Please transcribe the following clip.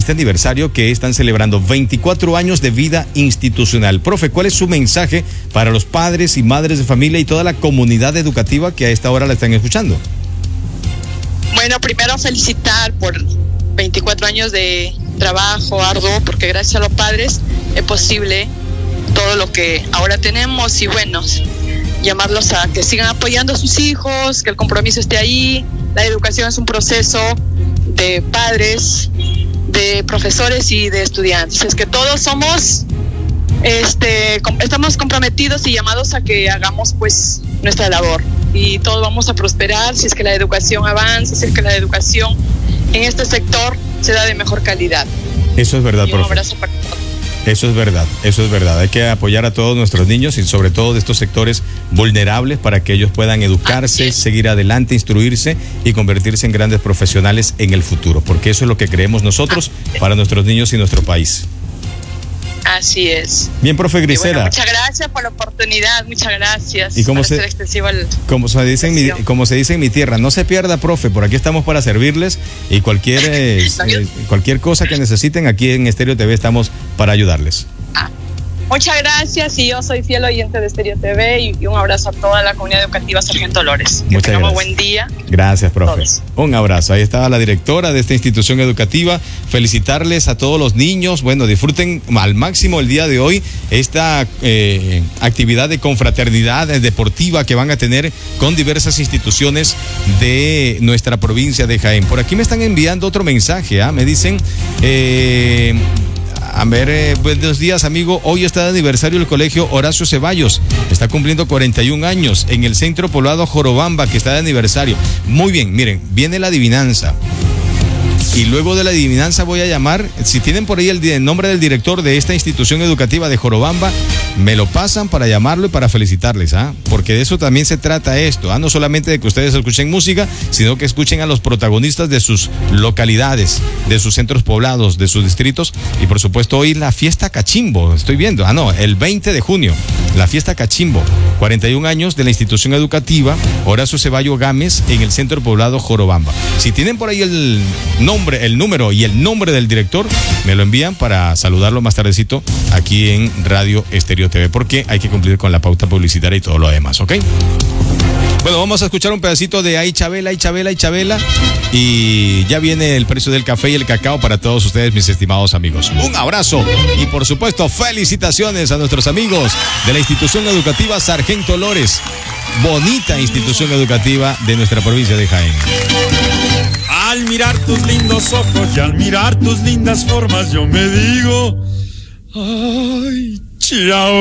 este aniversario que están celebrando 24 años de vida institucional. Profe, ¿cuál es su mensaje para los padres y madres de familia y toda la comunidad educativa que a esta hora la están escuchando? Bueno, primero felicitar por 24 años de trabajo arduo, porque gracias a los padres es posible todo lo que ahora tenemos, y bueno, llamarlos a que sigan apoyando a sus hijos, que el compromiso esté ahí. La educación es un proceso de padres, de profesores y de estudiantes. Es que todos somos, estamos comprometidos y llamados a que hagamos pues nuestra labor, y todos vamos a prosperar si es que la educación avanza, si es que la educación en este sector se da de mejor calidad. Eso es verdad, profe. Un abrazo para todos. Eso es verdad. Hay que apoyar a todos nuestros niños y sobre todo de estos sectores vulnerables para que ellos puedan educarse, seguir adelante, instruirse y convertirse en grandes profesionales en el futuro, porque eso es lo que creemos nosotros para nuestros niños y nuestro país. Así es. Bien, profe Grisela. Bueno, muchas gracias por la oportunidad, muchas gracias. Y como se dice en mi tierra, no se pierda, profe, por aquí estamos para servirles, y cualquier cosa que necesiten, aquí en Estéreo TV estamos para ayudarles. Muchas gracias, y yo soy fiel oyente de Estéreo TV, y un abrazo a toda la comunidad educativa Sargento Lores. Que tengamos buen día. Gracias, profe. Todos. Un abrazo. Ahí estaba la directora de esta institución educativa. Felicitarles a todos los niños. Bueno, disfruten al máximo el día de hoy esta actividad de confraternidad deportiva que van a tener con diversas instituciones de nuestra provincia de Jaén. Por aquí me están enviando otro mensaje, me dicen... A ver, buenos días, amigo. Hoy está de aniversario el colegio Horacio Ceballos. Está cumpliendo 41 años en el centro poblado Jorobamba, que está de aniversario. Muy bien, miren, viene la adivinanza. Y luego de la adivinanza voy a llamar, si tienen por ahí el nombre del director de esta institución educativa de Jorobamba, me lo pasan para llamarlo y para felicitarles, porque de eso también se trata esto, no solamente de que ustedes escuchen música, sino que escuchen a los protagonistas de sus localidades, de sus centros poblados, de sus distritos, y por supuesto hoy la fiesta Cachimbo, estoy viendo, el 20 de junio, la fiesta Cachimbo, 41 años de la institución educativa Horacio Ceballos Gámez en el centro poblado Jorobamba. Si tienen por ahí el número y el nombre del director, me lo envían para saludarlo más tardecito aquí en Radio Estéreo TV, porque hay que cumplir con la pauta publicitaria y todo lo demás, ¿ok? Bueno, vamos a escuchar un pedacito de Ay Chabela, Ay Chabela, Ay Chabela, y ya viene el precio del café y el cacao para todos ustedes, mis estimados amigos. Un abrazo y por supuesto felicitaciones a nuestros amigos de la institución educativa Sargento Lores, bonita institución educativa de nuestra provincia de Jaén. Al mirar tus lindos ojos y al mirar tus lindas formas, yo me digo, ay, chao.